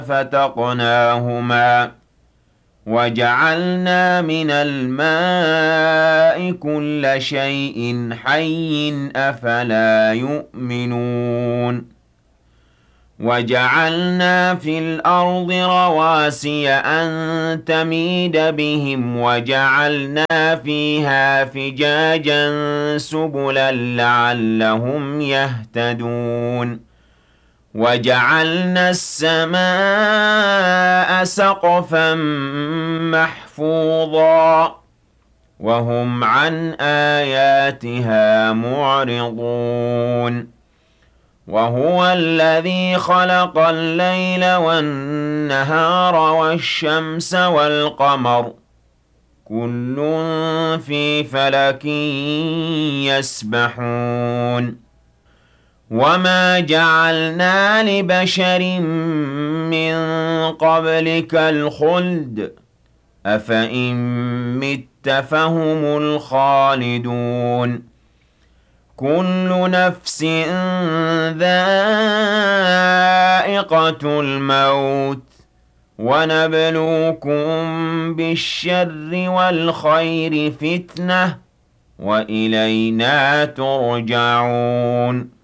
ففتقناهما وجعلنا من الماء كل شيء حي أفلا يؤمنون وجعلنا في الأرض رواسي أن تميد بهم وجعلنا فيها فجاجا سبلا لعلهم يهتدون وجعلنا السماء سقفا محفوظا وهم عن آياتها معرضون وهو الذي خلق الليل والنهار والشمس والقمر كل في فلك يسبحون وما جعلنا لبشر من قبلك الخلد أفإن مت فهم الخالدون كل نفس ذائقة الموت ونبلوكم بالشر والخير فتنة وإلينا ترجعون